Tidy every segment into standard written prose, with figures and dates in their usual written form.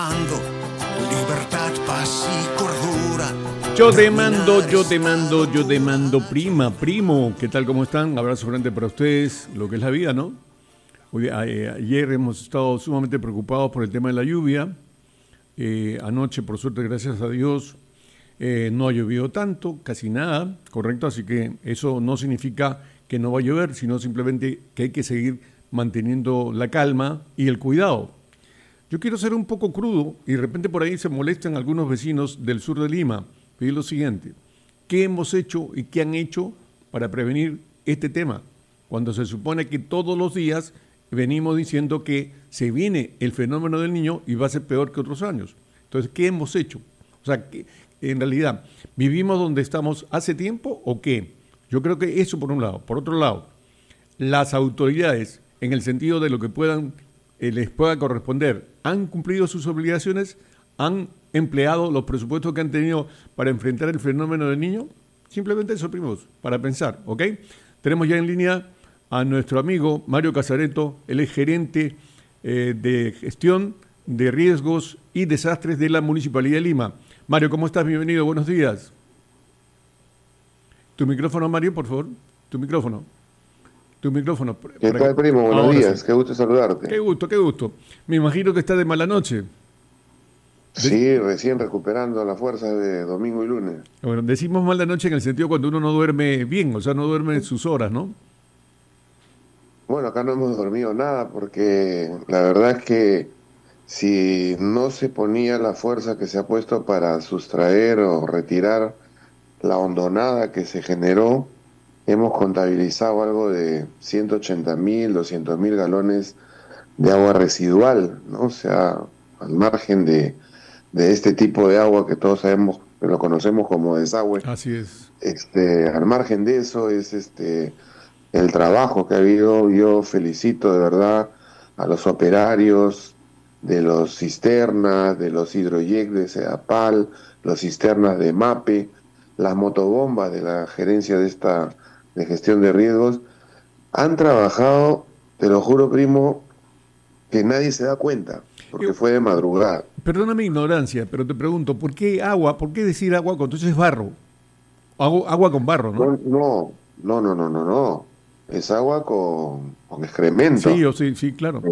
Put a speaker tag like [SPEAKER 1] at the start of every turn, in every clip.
[SPEAKER 1] Libertad, paz y cordura.
[SPEAKER 2] Yo te mando, prima, primo. ¿Qué tal, cómo están? Abrazo grande para ustedes, lo que es la vida, ¿no? Ayer hemos estado sumamente preocupados por el tema de la lluvia. Anoche, por suerte, gracias a Dios, no ha llovido tanto, casi nada, ¿correcto? Así que eso no significa que no va a llover, sino simplemente que hay que seguir manteniendo la calma y el cuidado. Yo quiero ser un poco crudo y de repente por ahí se molestan algunos vecinos del sur de Lima. Pedir lo siguiente: ¿qué hemos hecho y qué han hecho para prevenir este tema? Cuando se supone que todos los días venimos diciendo que se viene el fenómeno del Niño y va a ser peor que otros años. Entonces, ¿qué hemos hecho? O sea, que en realidad, ¿vivimos donde estamos hace tiempo o qué? Yo creo que eso por un lado. Por otro lado, las autoridades, en el sentido de lo que les pueda corresponder, han cumplido sus obligaciones, han empleado los presupuestos que han tenido para enfrentar el fenómeno del Niño. Simplemente eso, primos, para pensar, ¿ok? Tenemos ya en línea a nuestro amigo Mario Casareto, él es gerente de gestión de riesgos y desastres de la Municipalidad de Lima. Mario, ¿cómo estás? Bienvenido, buenos días. Tu micrófono, Mario, por favor, tu micrófono.
[SPEAKER 3] ¿Qué tal, primo? Buenos días, sí. Qué gusto saludarte.
[SPEAKER 2] Qué gusto. Me imagino que estás de mala noche.
[SPEAKER 3] Sí, recién recuperando la fuerza de domingo y lunes.
[SPEAKER 2] Bueno, decimos mala noche en el sentido cuando uno no duerme bien, o sea, no duerme en sus horas, ¿no?
[SPEAKER 3] Bueno, acá no hemos dormido nada porque la verdad es que si no se ponía la fuerza que se ha puesto para sustraer o retirar la hondonada que se generó, hemos contabilizado algo de 180.000, 200.000 galones de agua residual, ¿no? O sea, al margen de este tipo de agua que todos sabemos, que lo conocemos como desagüe.
[SPEAKER 2] Así es.
[SPEAKER 3] Al margen de eso es el trabajo que ha habido. Yo felicito de verdad a los operarios de los cisternas, de los hidroyec de Sedapal, los cisternas de MAPE, las motobombas de la gerencia de gestión de riesgos. Han trabajado, te lo juro, primo, que nadie se da cuenta, porque fue de madrugada.
[SPEAKER 2] Perdona mi ignorancia, pero te pregunto, ¿por qué agua? ¿Por qué decir agua cuando entonces es barro? Agua con barro, ¿no?
[SPEAKER 3] No. Es agua con excremento.
[SPEAKER 2] Sí, claro.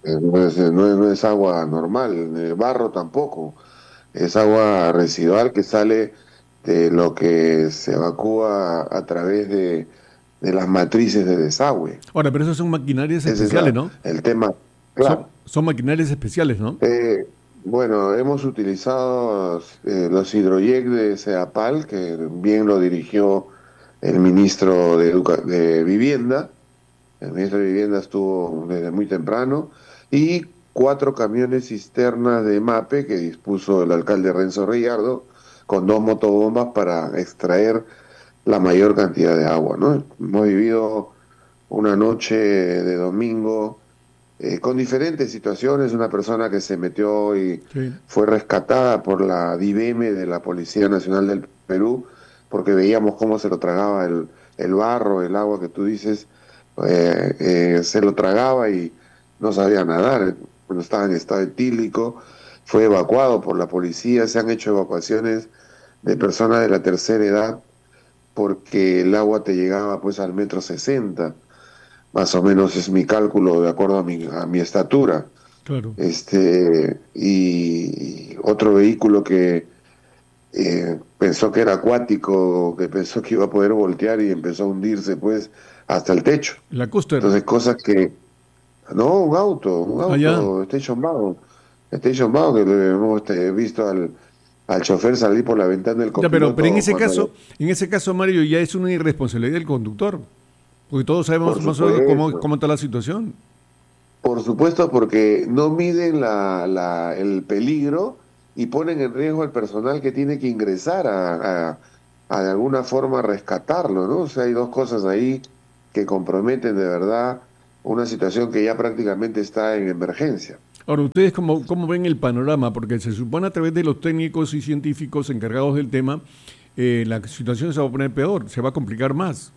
[SPEAKER 3] No es agua normal, barro tampoco. Es agua residual que sale de lo que se evacúa a través de las matrices de desagüe.
[SPEAKER 2] Ahora, pero esas son maquinarias especiales, ¿no?
[SPEAKER 3] El tema, claro.
[SPEAKER 2] Son maquinarias especiales, ¿no?
[SPEAKER 3] Bueno, hemos utilizado los hidroyec de Sedapal, que bien lo dirigió el ministro de Vivienda. El ministro de Vivienda estuvo desde muy temprano, y 4 camiones cisternas de MAPE que dispuso el alcalde Renzo Reyardo, con 2 motobombas para extraer la mayor cantidad de agua, ¿no? Hemos vivido una noche de domingo con diferentes situaciones. Una persona que se metió y fue rescatada por la DIVM de la Policía Nacional del Perú, porque veíamos cómo se lo tragaba el barro, el agua que tú dices. Se lo tragaba y no sabía nadar, cuando estaba en estado etílico. Fue evacuado por la policía. Se han hecho evacuaciones de personas de la tercera edad porque el agua te llegaba pues al 1,60 m, más o menos es mi cálculo de acuerdo a mi estatura.
[SPEAKER 2] Claro.
[SPEAKER 3] Y otro vehículo que pensó que era acuático, que pensó que iba a poder voltear y empezó a hundirse pues hasta el techo.
[SPEAKER 2] La costa.
[SPEAKER 3] Entonces cosas que... No, un auto, Station Wagon, que le hemos visto al chofer salir por la ventana del copiloto.
[SPEAKER 2] Pero en ese caso, Mario, ya es una irresponsabilidad del conductor, porque todos sabemos más o menos cómo está la situación.
[SPEAKER 3] Por supuesto, porque no miden el peligro y ponen en riesgo al personal que tiene que ingresar a de alguna forma rescatarlo, ¿no? O sea, hay dos cosas ahí que comprometen de verdad una situación que ya prácticamente está en emergencia.
[SPEAKER 2] Ahora, ¿ustedes cómo ven el panorama? Porque se supone a través de los técnicos y científicos encargados del tema, la situación se va a poner peor, se va a complicar más.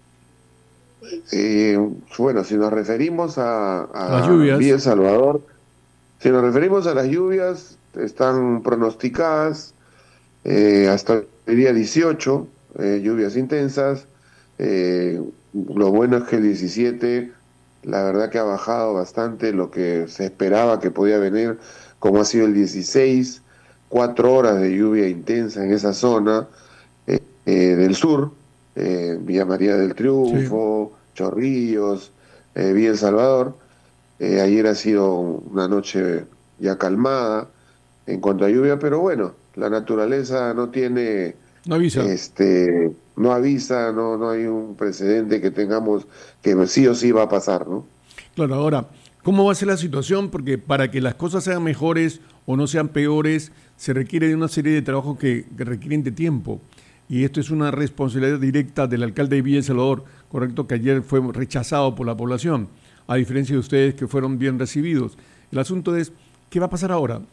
[SPEAKER 3] Bueno, si nos referimos a
[SPEAKER 2] las lluvias,
[SPEAKER 3] Villa El Salvador, si nos referimos a las lluvias, están pronosticadas hasta el día 18, lluvias intensas. Lo bueno es que el 17, la verdad que ha bajado bastante lo que se esperaba que podía venir, como ha sido el 16, 4 horas de lluvia intensa en esa zona del sur, Villa María del
[SPEAKER 2] Sí.
[SPEAKER 3] Triunfo, Chorrillos, Villa El Salvador. Ayer ha sido una noche ya calmada en cuanto a lluvia, pero bueno, la naturaleza no tiene,
[SPEAKER 2] No avisa.
[SPEAKER 3] no avisa, no hay un precedente que tengamos que sí o sí va a pasar, ¿no?
[SPEAKER 2] Claro, ahora, ¿cómo va a ser la situación? Porque para que las cosas sean mejores o no sean peores, se requiere de una serie de trabajos que requieren de tiempo. Y esto es una responsabilidad directa del alcalde de Villa El Salvador, correcto, que ayer fue rechazado por la población, a diferencia de ustedes que fueron bien recibidos. El asunto es, ¿qué va a pasar ahora?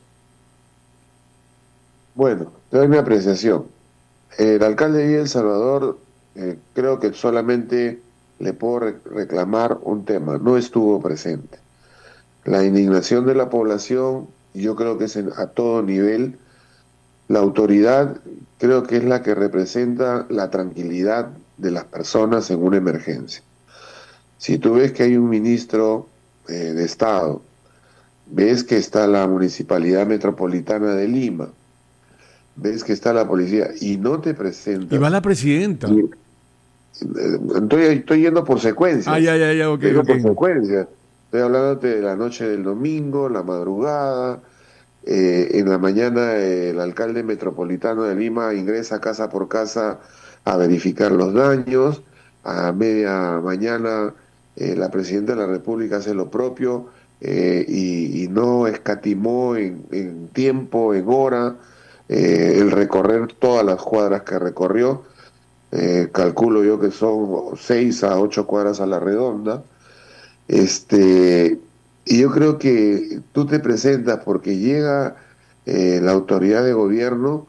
[SPEAKER 3] Bueno, te doy mi apreciación. El alcalde de Villa El Salvador, creo que solamente le puedo reclamar un tema, no estuvo presente. La indignación de la población, yo creo que es a todo nivel. La autoridad creo que es la que representa la tranquilidad de las personas en una emergencia. Si tú ves que hay un ministro de Estado, ves que está la Municipalidad Metropolitana de Lima, ves que está la policía y no te
[SPEAKER 2] Y va
[SPEAKER 3] presentas,
[SPEAKER 2] la presidenta.
[SPEAKER 3] y, estoy yendo por
[SPEAKER 2] Ah, ya,
[SPEAKER 3] secuencias,
[SPEAKER 2] ya, ya, ok,
[SPEAKER 3] estoy yendo
[SPEAKER 2] ok.
[SPEAKER 3] por secuencias. Estoy hablándote de la noche del domingo, la madrugada. En la mañana el alcalde metropolitano de Lima ingresa casa por casa a verificar los daños. A media mañana la presidenta de la República hace lo propio y no escatimó en tiempo, en hora, el recorrer todas las cuadras que recorrió. Calculo yo que son 6 a 8 cuadras a la redonda. Este, y yo creo que tú te presentas porque llega la autoridad de gobierno,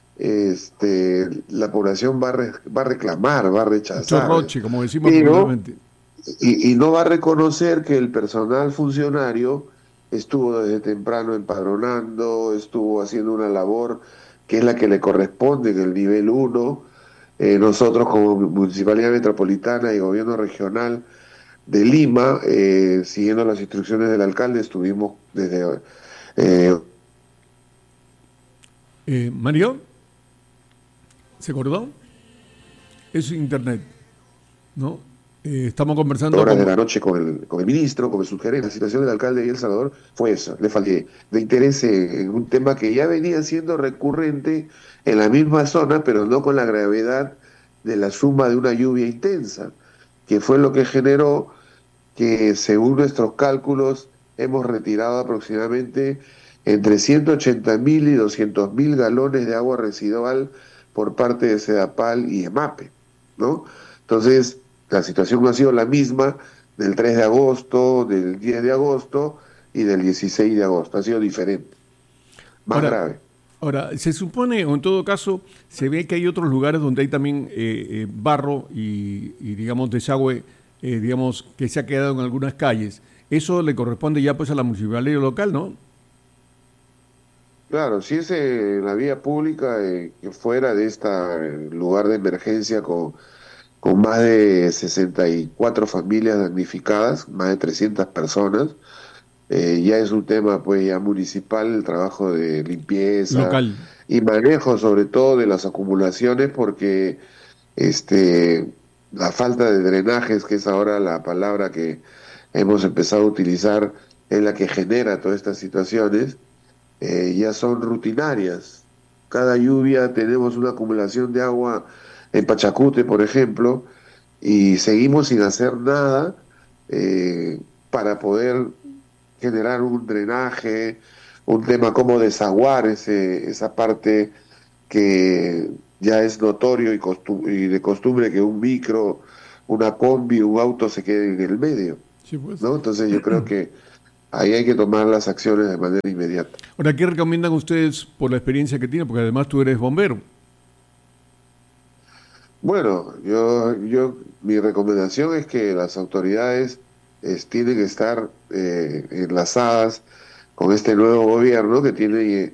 [SPEAKER 3] la población va a reclamar, va a rechazar,
[SPEAKER 2] Chorroche, como decimos
[SPEAKER 3] pero
[SPEAKER 2] popularmente.
[SPEAKER 3] y no va a reconocer que el personal funcionario estuvo desde temprano empadronando, estuvo haciendo una labor que es la que le corresponde en el nivel uno. Nosotros como Municipalidad Metropolitana y Gobierno Regional de Lima, siguiendo las instrucciones del alcalde, estuvimos desde... eh,
[SPEAKER 2] Mario, ¿se acordó? Es internet, ¿no? Estamos conversando
[SPEAKER 3] horas de
[SPEAKER 2] con...
[SPEAKER 3] la noche con el ministro, con el subgerente. La situación del alcalde de El Salvador fue eso, le fallé de interés en un tema que ya venía siendo recurrente en la misma zona, pero no con la gravedad de la suma de una lluvia intensa, que fue lo que generó que, según nuestros cálculos, hemos retirado aproximadamente entre 180.000 y 200.000 galones de agua residual por parte de Sedapal y EMAPE, ¿no? Entonces, la situación no ha sido la misma del 3 de agosto, del 10 de agosto y del 16 de agosto, ha sido diferente, más
[SPEAKER 2] Ahora,
[SPEAKER 3] grave.
[SPEAKER 2] ahora, se supone, o en todo caso, se ve que hay otros lugares donde hay también barro y, digamos, desagüe, digamos, que se ha quedado en algunas calles. Eso le corresponde ya pues a la municipalidad local, ¿no?
[SPEAKER 3] Claro, si es la vía pública que fuera de este lugar de emergencia con más de 64 familias damnificadas, más de 300 personas. Ya es un tema pues ya municipal, el trabajo de limpieza
[SPEAKER 2] Local.
[SPEAKER 3] y manejo sobre todo de las acumulaciones, porque este, la falta de drenajes, que es ahora la palabra que hemos empezado a utilizar, es la que genera todas estas situaciones. Ya son rutinarias. Cada lluvia tenemos una acumulación de agua en Pachacute, por ejemplo, y seguimos sin hacer nada para poder generar un drenaje, un tema como desaguar esa parte que ya es notorio y de costumbre que un micro, una combi, un auto se quede en el medio,
[SPEAKER 2] Sí, pues.
[SPEAKER 3] ¿no? Entonces yo creo que ahí hay que tomar las acciones de manera inmediata.
[SPEAKER 2] Ahora, ¿qué recomiendan ustedes por la experiencia que tienen? Porque además tú eres bombero.
[SPEAKER 3] Bueno, mi recomendación es que las autoridades tienen que estar enlazadas con este nuevo gobierno que tiene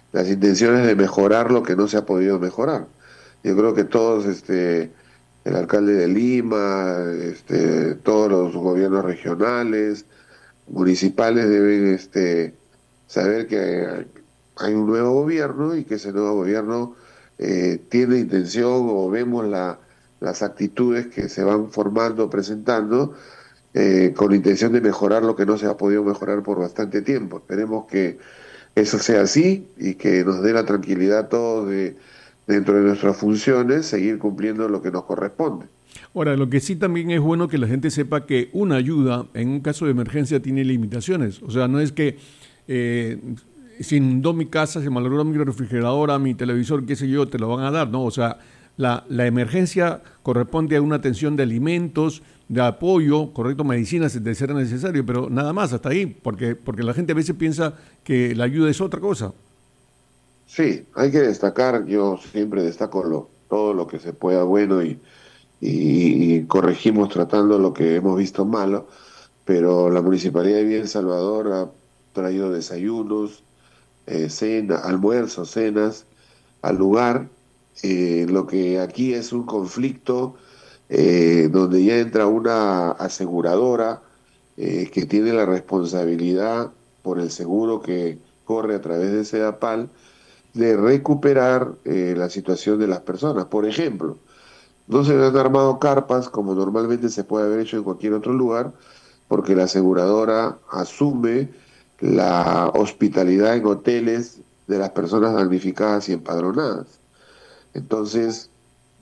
[SPEAKER 3] las intenciones de mejorar lo que no se ha podido mejorar. Yo creo que todos, el alcalde de Lima, todos los gobiernos regionales, municipales deben, saber que hay un nuevo gobierno y que ese nuevo gobierno tiene intención o vemos las actitudes que se van formando, presentando, con intención de mejorar lo que no se ha podido mejorar por bastante tiempo. Esperemos que eso sea así y que nos dé la tranquilidad a todos de, dentro de nuestras funciones, seguir cumpliendo lo que nos corresponde.
[SPEAKER 2] Ahora, lo que sí también es bueno que la gente sepa que una ayuda en un caso de emergencia tiene limitaciones. O sea, no es que se inundó mi casa, se malogró mi refrigeradora, mi televisor, qué sé yo, te lo van a dar, ¿no? O sea, la emergencia corresponde a una atención de alimentos, de apoyo, correcto, medicinas de ser necesario, pero nada más, hasta ahí, porque la gente a veces piensa que la ayuda es otra cosa.
[SPEAKER 3] Sí, hay que destacar, yo siempre destaco todo lo que se pueda bueno y corregimos tratando lo que hemos visto malo, pero la Municipalidad de Villa El Salvador ha traído desayunos, almuerzos, cenas al lugar. Lo que aquí es un conflicto donde ya entra una aseguradora que tiene la responsabilidad por el seguro que corre a través de SEDAPAL de recuperar la situación de las personas. Por ejemplo, no se han armado carpas como normalmente se puede haber hecho en cualquier otro lugar, porque la aseguradora asume la hospitalidad en hoteles de las personas damnificadas y empadronadas. Entonces,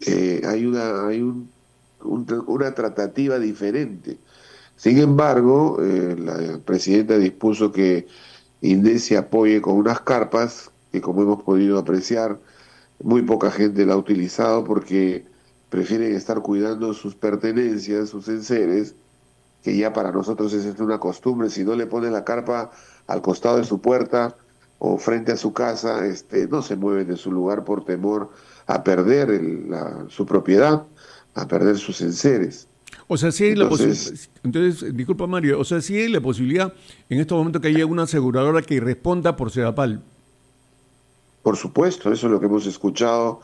[SPEAKER 3] hay una tratativa diferente. Sin embargo, la presidenta dispuso que INDECI apoye con unas carpas que, como hemos podido apreciar, muy poca gente la ha utilizado porque prefieren estar cuidando sus pertenencias, sus enseres, que ya para nosotros es una costumbre. Si no le ponen la carpa al costado de su puerta o frente a su casa, no se mueven de su lugar por temor a perder su propiedad, a perder sus enseres.
[SPEAKER 2] O sea, sí hay la posibilidad,
[SPEAKER 3] Entonces,
[SPEAKER 2] entonces, disculpa Mario, o sea, sí hay la posibilidad en estos momentos que haya una aseguradora que responda por Sedapal.
[SPEAKER 3] por supuesto, eso es lo que hemos escuchado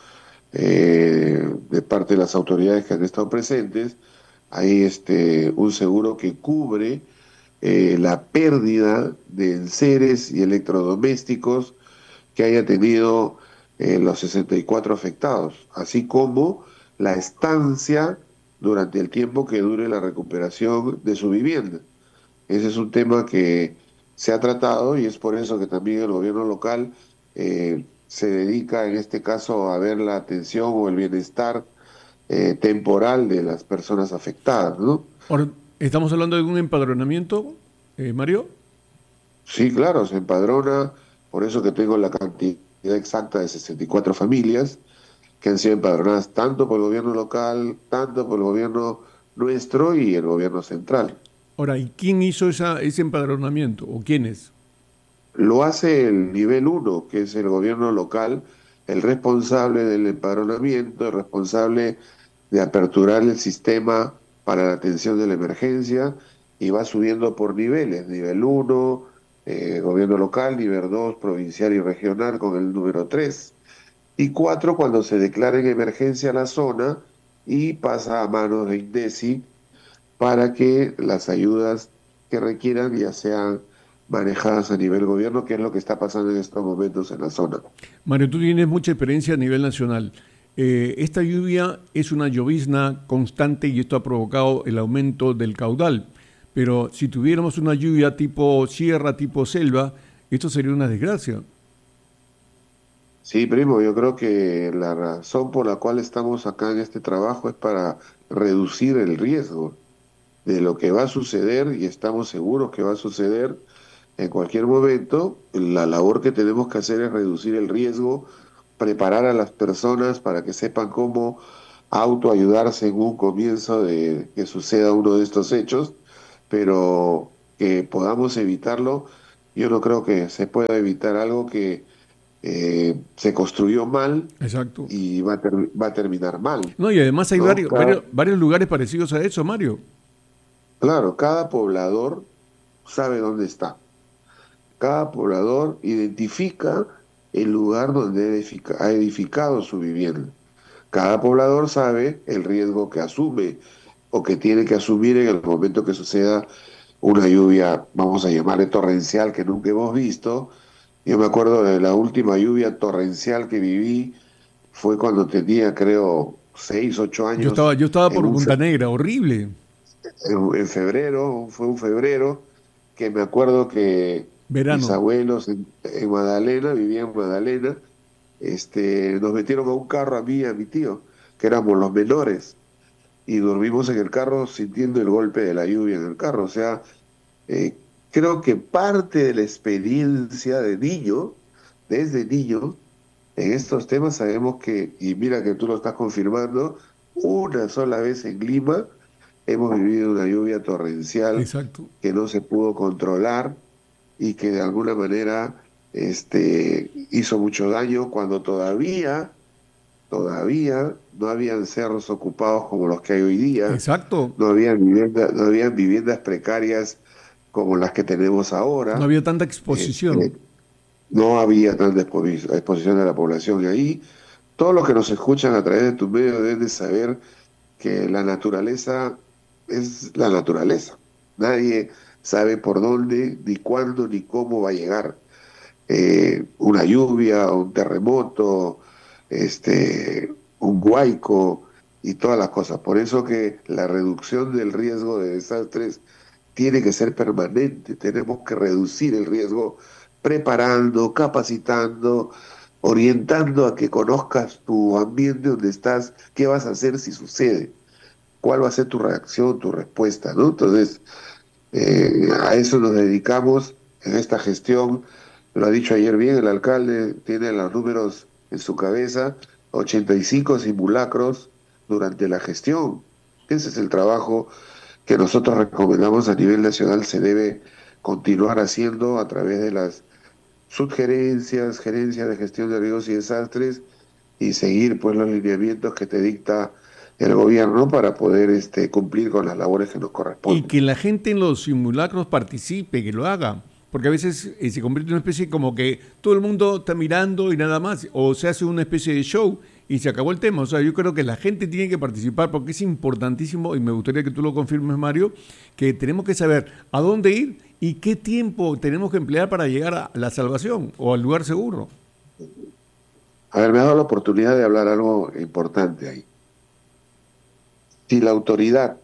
[SPEAKER 3] de parte de las autoridades que han estado presentes. Hay un seguro que cubre la pérdida de enseres y electrodomésticos que haya tenido los 64 afectados, así como la estancia durante el tiempo que dure la recuperación de su vivienda. Ese es un tema que se ha tratado y es por eso que también el gobierno local se dedica en este caso a ver la atención o el bienestar temporal de las personas afectadas, ¿no?
[SPEAKER 2] Ahora, ¿estamos hablando de un empadronamiento, Mario?
[SPEAKER 3] Sí, claro, se empadrona, por eso que tengo la cantidad exacta de 64 familias que han sido empadronadas tanto por el gobierno local, tanto por el gobierno nuestro y el gobierno central.
[SPEAKER 2] Ahora, ¿y quién hizo ese empadronamiento? ¿O quiénes?
[SPEAKER 3] Lo hace el nivel uno, que es el gobierno local, el responsable del empadronamiento, el responsable de aperturar el sistema para la atención de la emergencia y va subiendo por niveles, nivel uno, gobierno local, nivel 2, provincial y regional con el número 3 y 4 cuando se declara en emergencia la zona y pasa a manos de INDECI para que las ayudas que requieran ya sean manejadas a nivel gobierno, que es lo que está pasando en estos momentos en la zona.
[SPEAKER 2] Mario, tú tienes mucha experiencia a nivel nacional. Esta lluvia es una llovizna constante y esto ha provocado el aumento del caudal. Pero si tuviéramos una lluvia tipo sierra, tipo selva, esto sería una desgracia.
[SPEAKER 3] Sí, primo, yo creo que la razón por la cual estamos acá en este trabajo es para reducir el riesgo de lo que va a suceder y estamos seguros que va a suceder en cualquier momento. La labor que tenemos que hacer es reducir el riesgo, preparar a las personas para que sepan cómo autoayudarse en un comienzo de que suceda uno de estos hechos, pero que podamos evitarlo. Yo no creo que se pueda evitar algo que se construyó mal
[SPEAKER 2] Exacto.
[SPEAKER 3] y va a terminar mal,
[SPEAKER 2] No, y además hay
[SPEAKER 3] ¿no?
[SPEAKER 2] varios lugares parecidos a eso, Mario.
[SPEAKER 3] Claro, cada poblador sabe dónde está. Cada poblador identifica el lugar donde ha edificado su vivienda. Cada poblador sabe el riesgo que asume o que tiene que asumir en el momento que suceda una lluvia, vamos a llamarle torrencial, que nunca hemos visto. Yo me acuerdo de la última lluvia torrencial que viví, fue cuando tenía, creo, 6, 8 años,
[SPEAKER 2] Yo estaba
[SPEAKER 3] en,
[SPEAKER 2] por
[SPEAKER 3] un
[SPEAKER 2] Punta Negra, horrible.
[SPEAKER 3] en febrero, fue un febrero, que me acuerdo que mis
[SPEAKER 2] Verano.
[SPEAKER 3] abuelos en Magdalena, vivían en Magdalena, nos metieron a un carro a mí y a mi tío, que éramos los menores, y dormimos en el carro sintiendo el golpe de la lluvia en el carro. O sea, eh, creo que parte de la experiencia de niño, desde niño, en estos temas sabemos que, y mira que tú lo estás confirmando, una sola vez en Lima hemos vivido una lluvia torrencial
[SPEAKER 2] Exacto.
[SPEAKER 3] que no se pudo controlar y que de alguna manera hizo mucho daño cuando todavía no habían cerros ocupados como los que hay hoy día,
[SPEAKER 2] Exacto.
[SPEAKER 3] no habían viviendas precarias como las que tenemos
[SPEAKER 2] No
[SPEAKER 3] ahora,
[SPEAKER 2] había tanta exposición.
[SPEAKER 3] no había tanta exposición de la población. Y ahí, todos los que nos escuchan a través de tus medios deben de saber que la naturaleza es la naturaleza. Nadie sabe por dónde, ni cuándo, ni cómo va a llegar una lluvia, un terremoto, un huaico y todas las cosas. Por eso que la reducción del riesgo de desastres tiene que ser permanente. Tenemos que reducir el riesgo preparando, capacitando, orientando a que conozcas tu ambiente donde estás, qué vas a hacer si sucede, cuál va a ser tu reacción, tu respuesta, ¿no? Entonces, a eso nos dedicamos en esta gestión. Lo ha dicho ayer bien el alcalde, tiene los números en su cabeza, 85 simulacros durante la gestión. Ese es el trabajo que nosotros recomendamos a nivel nacional, se debe continuar haciendo a través de las sugerencias, gerencias de gestión de riesgos y desastres y seguir pues los lineamientos que te dicta el gobierno para poder cumplir con las labores que nos
[SPEAKER 2] Y
[SPEAKER 3] corresponden.
[SPEAKER 2] que la gente en los simulacros participe, que lo haga. Porque a veces se convierte en una especie como que todo el mundo está mirando y nada más. O se hace una especie de show y se acabó el tema. O sea, yo creo que la gente tiene que participar porque es importantísimo, y me gustaría que tú lo confirmes, Mario, que tenemos que saber a dónde ir y qué tiempo tenemos que emplear para llegar a la salvación o al lugar seguro.
[SPEAKER 3] A ver, me ha dado la oportunidad de hablar algo importante ahí. Si la autoridad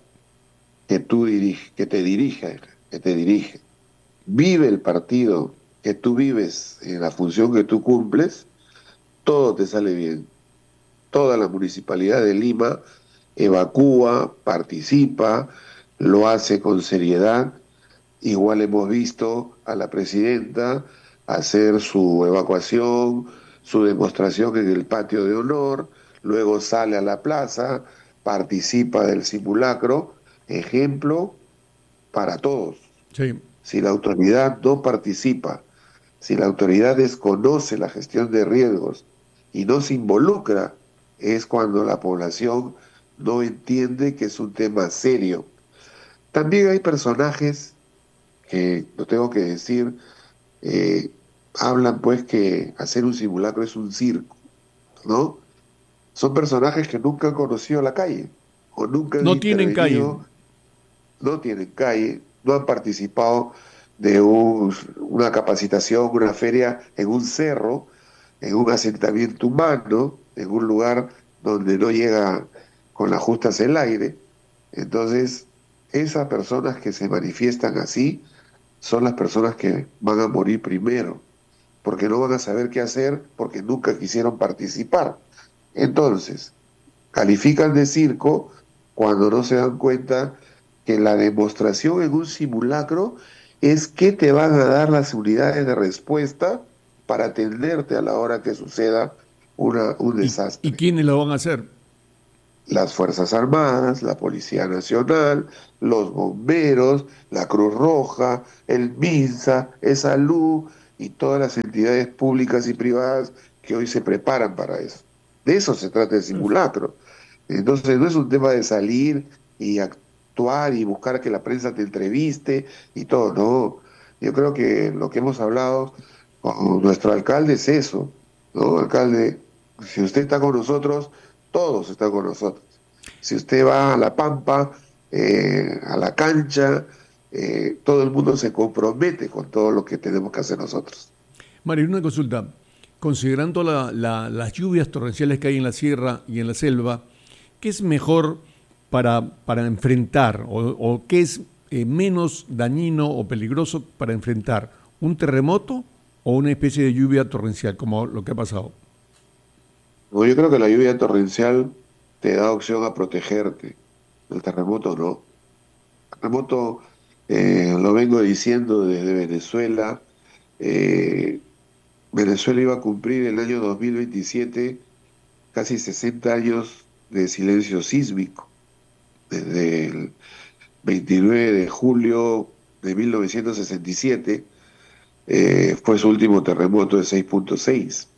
[SPEAKER 3] que te dirige, vive el partido que tú vives en la función que tú cumples, todo te sale bien. Toda la municipalidad de Lima evacúa, participa, lo hace con seriedad. Igual hemos visto a la presidenta hacer su evacuación, su demostración en el patio de honor, luego sale a la plaza, participa del simulacro, ejemplo para todos.
[SPEAKER 2] Sí.
[SPEAKER 3] Si la autoridad no participa, si la autoridad desconoce la gestión de riesgos y no se involucra, es cuando la población no entiende que es un tema serio. También hay personajes que, lo tengo que decir, eh, hablan pues que hacer un simulacro es un circo, ¿no? Son personajes que nunca han conocido la calle o nunca han
[SPEAKER 2] No tienen calle.
[SPEAKER 3] intervenido, no tienen calle, no han participado de una capacitación, una feria en un cerro, en un asentamiento humano, en un lugar donde no llega con las justas el aire. Entonces, esas personas que se manifiestan así son las personas que van a morir primero, porque no van a saber qué hacer, porque nunca quisieron participar. Entonces, califican de circo cuando no se dan cuenta que la demostración en un simulacro es que te van a dar las unidades de respuesta para atenderte a la hora que suceda un
[SPEAKER 2] ¿Y
[SPEAKER 3] desastre.
[SPEAKER 2] quiénes lo van a hacer?
[SPEAKER 3] Las Fuerzas Armadas, la Policía Nacional, los bomberos, la Cruz Roja, el MINSA, Salud y todas las entidades públicas y privadas que hoy se preparan para eso. De eso se trata el simulacro. Entonces no es un tema de salir y actuar y buscar que la prensa te entreviste y todo, no. Yo creo que lo que hemos hablado con nuestro alcalde es eso, ¿no? Alcalde, si usted está con nosotros, todos están con nosotros. Si usted va a la Pampa, a la cancha, todo el mundo se compromete con todo lo que tenemos que hacer nosotros.
[SPEAKER 2] Mario, una consulta. Considerando las lluvias torrenciales que hay en la sierra y en la selva, ¿qué es mejor para enfrentar o qué es menos dañino o peligroso para enfrentar? ¿Un terremoto o una especie de lluvia torrencial, como lo que ha pasado?
[SPEAKER 3] No, yo creo que la lluvia torrencial te da opción a protegerte. El terremoto no. El terremoto, lo vengo diciendo desde Venezuela. eh, Venezuela iba a cumplir el año 2027 casi 60 años de silencio sísmico. Desde el 29 de julio de 1967 fue su último terremoto de 6.6.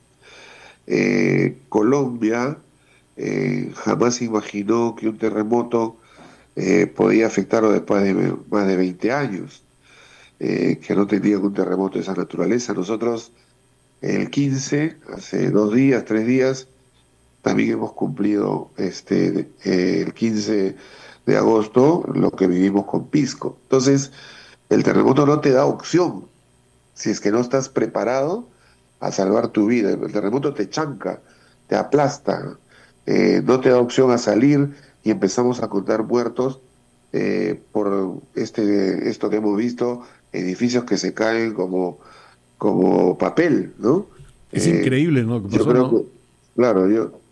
[SPEAKER 3] Colombia jamás imaginó que un terremoto podía afectarlo después de más de 20 años, que no tenían un terremoto de esa naturaleza. Nosotros el 15, hace 2 días, 3 días, también hemos cumplido el 15 de agosto lo que vivimos con Pisco. Entonces, el terremoto no te da opción si es que no estás preparado a salvar tu vida. El terremoto te chanca, te aplasta, no te da opción a salir y empezamos a contar muertos por esto que hemos visto, edificios que se caen como papel, ¿no?
[SPEAKER 2] Es
[SPEAKER 3] Eh,
[SPEAKER 2] increíble, ¿no? Lo que
[SPEAKER 3] yo
[SPEAKER 2] pasó,
[SPEAKER 3] creo
[SPEAKER 2] ¿no?
[SPEAKER 3] que, claro,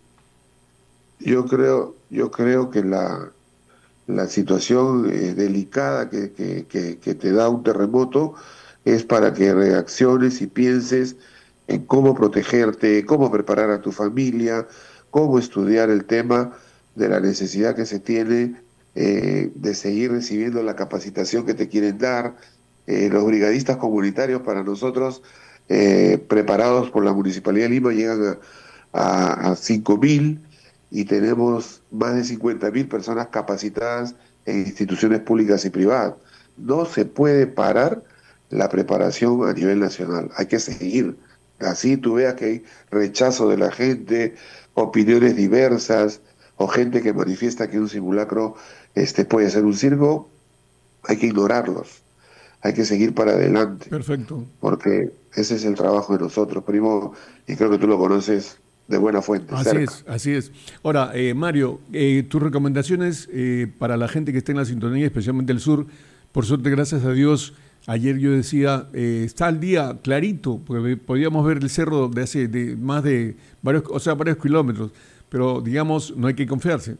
[SPEAKER 3] yo creo que la situación delicada que te da un terremoto es para que reacciones y pienses en cómo protegerte, cómo preparar a tu familia, cómo estudiar el tema de la necesidad que se tiene de seguir recibiendo la capacitación que te quieren dar. Los brigadistas comunitarios para nosotros, preparados por la Municipalidad de Lima, llegan a 5.000 y tenemos más de 50.000 personas capacitadas en instituciones públicas y privadas. No se puede parar la preparación a nivel nacional, hay que seguir. Así tú veas que hay rechazo de la gente, opiniones diversas, o gente que manifiesta que un simulacro puede ser un circo, hay que ignorarlos, hay que seguir para adelante,
[SPEAKER 2] Perfecto.
[SPEAKER 3] porque ese es el trabajo de nosotros, primo, y creo que tú lo conoces de buena fuente,
[SPEAKER 2] Así
[SPEAKER 3] cerca.
[SPEAKER 2] es, así es. Ahora, Mario, tus recomendaciones para la gente que está en la sintonía, especialmente el sur, por suerte, gracias a Dios, ayer yo decía, está al día clarito, porque podíamos ver el cerro de hace de más de varios, o sea, varios kilómetros, pero digamos, no hay que confiarse.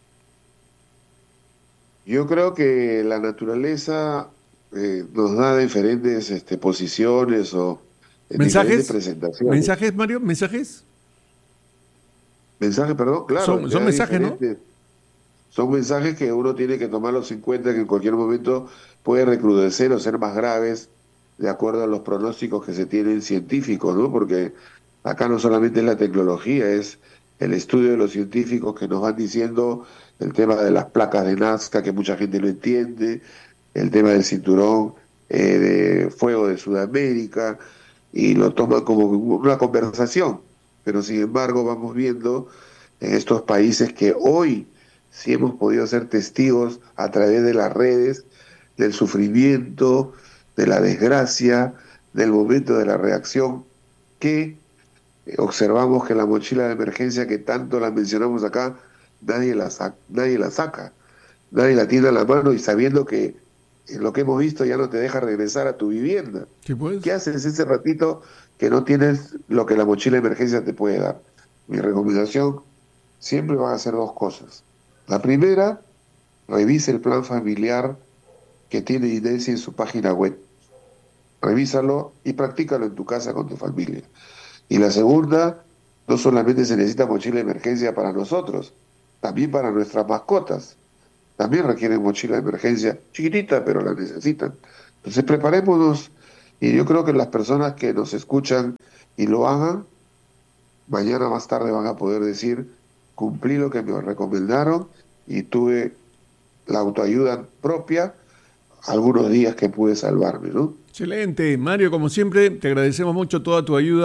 [SPEAKER 3] Yo creo que la naturaleza nos da diferentes posiciones o diferentes
[SPEAKER 2] ¿Mensajes?
[SPEAKER 3] presentaciones.
[SPEAKER 2] ¿Mensajes, Mario? ¿Mensajes?
[SPEAKER 3] Mensajes, perdón, claro, te
[SPEAKER 2] Son
[SPEAKER 3] da
[SPEAKER 2] mensajes, ¿no?
[SPEAKER 3] diferentes. Son mensajes que uno tiene que tomarlos en cuenta, que en cualquier momento puede recrudecer o ser más graves de acuerdo a los pronósticos que se tienen científicos, ¿no? Porque acá no solamente es la tecnología, es el estudio de los científicos que nos van diciendo el tema de las placas de Nazca, que mucha gente no entiende, el tema del cinturón de fuego de Sudamérica, y lo toman como una conversación. Pero sin embargo vamos viendo en estos países que hoy sí hemos podido ser testigos a través de las redes del sufrimiento, de la desgracia, del momento de la reacción, que observamos que la mochila de emergencia que tanto la mencionamos acá, nadie la saca, nadie la tiene a la mano y sabiendo que lo que hemos visto ya no te deja regresar a tu vivienda.
[SPEAKER 2] Sí,
[SPEAKER 3] ¿Qué
[SPEAKER 2] pues.
[SPEAKER 3] haces ese ratito que no tienes lo que la mochila de emergencia te puede dar? Mi recomendación siempre van a ser dos cosas. La primera, revise el plan familiar que tiene INESI en su página web. Revísalo y practícalo en tu casa con tu familia. Y la segunda, no solamente se necesita mochila de emergencia para nosotros, también para nuestras mascotas. También requieren mochila de emergencia, chiquitita, pero la necesitan. Entonces preparémonos y yo creo que las personas que nos escuchan y lo hagan, mañana más tarde van a poder decir, cumplí lo que me recomendaron y tuve la autoayuda propia algunos días que pude salvarme, ¿no?
[SPEAKER 2] Excelente. Mario, como siempre, te agradecemos mucho toda tu ayuda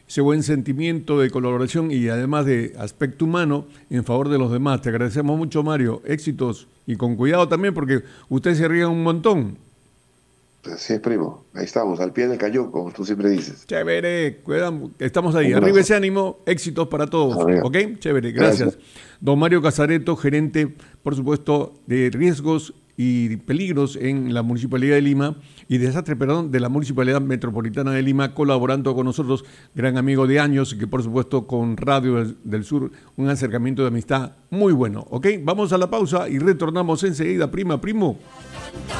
[SPEAKER 2] ese buen sentimiento de colaboración y además de aspecto humano en favor de los demás. Te agradecemos mucho, Mario. Éxitos y con cuidado también porque usted se ríe un montón.
[SPEAKER 3] Así es, primo. Ahí estamos, al pie del cañón, como tú siempre dices.
[SPEAKER 2] Chévere, cuidamos, estamos ahí. Arriba ese ánimo, éxitos para todos. ¿Ok? Chévere, gracias. Don Mario Casareto, gerente, por supuesto, de riesgos y peligros en la Municipalidad de Lima y desastre, perdón, de la Municipalidad Metropolitana de Lima, colaborando con nosotros, gran amigo de años, que por supuesto con Radio del Sur, un acercamiento de amistad muy bueno. ¿Ok? Vamos a la pausa y retornamos enseguida, primo.